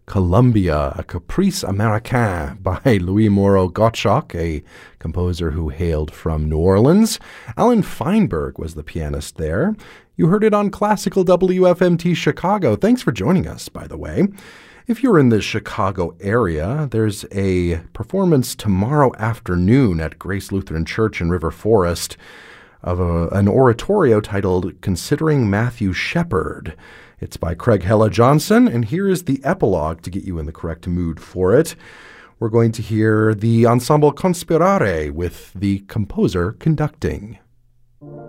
Columbia, a Caprice Américain by Louis Moreau Gottschalk, a composer who hailed from New Orleans. Alan Feinberg was the pianist there. You heard it on Classical WFMT Chicago. Thanks for joining us, by the way. If you're in the Chicago area, there's a performance tomorrow afternoon at Grace Lutheran Church in River Forest of an oratorio titled Considering Matthew Shepard. It's by Craig Hella Johnson, and here is the epilogue to get you in the correct mood for it. We're going to hear the Ensemble Conspirare with the composer conducting.